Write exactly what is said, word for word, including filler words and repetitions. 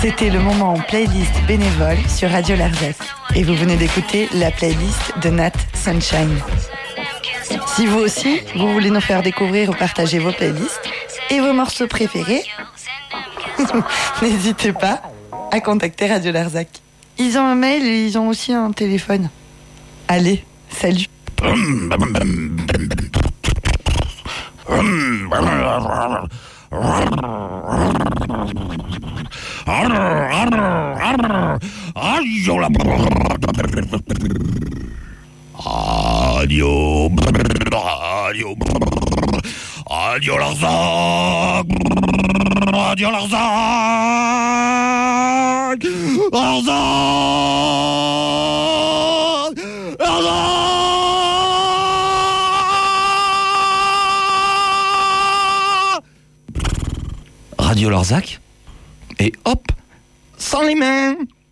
C'était le moment en playlist bénévole sur Radio Larzac. Et vous venez d'écouter la playlist de Nat Sunshine. Si vous aussi, vous voulez nous faire découvrir ou partager vos playlists et vos morceaux préférés, n'hésitez pas à contacter Radio Larzac. Ils ont un mail et ils ont aussi un téléphone. Allez, salut. Radio, radio, radio Larzac, radio Larzac, Larzac, Larzac. Radio Larzac, et hop, sans les mains.